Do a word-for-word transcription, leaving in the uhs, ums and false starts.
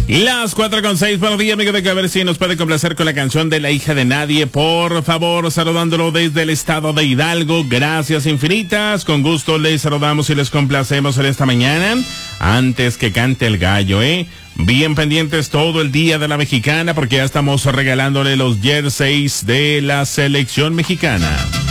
Las cuatro con seis, buenos días, amigo de que a ver si nos puede complacer con la canción de La hija de nadie, por favor, saludándolo desde el estado de Hidalgo. Gracias infinitas, con gusto les saludamos y les complacemos en esta mañana, antes que cante el gallo, ¿eh? Bien pendientes todo el día de la mexicana, porque ya estamos regalándole los jerseys de la selección mexicana.